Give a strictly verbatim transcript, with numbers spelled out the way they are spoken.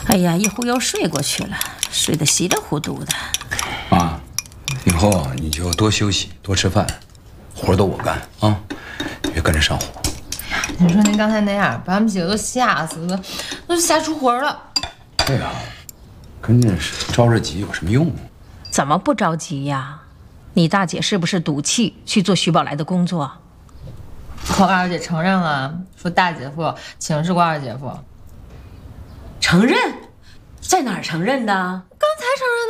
哎呀，一会儿又睡过去了，睡得稀里糊涂的。 妈，以后你就多休息，多吃饭，活都我干啊，别跟着上火。 你说您刚才那样，把俺们几个都吓死了，都吓出魂了。 对啊，跟着着着急有什么用？ 怎么不着急呀？你大姐是不是赌气去做徐宝来的工作？ 可二姐承认了，说大姐夫请示过二姐夫。 承认？在哪儿承认的？ 刚才承认的。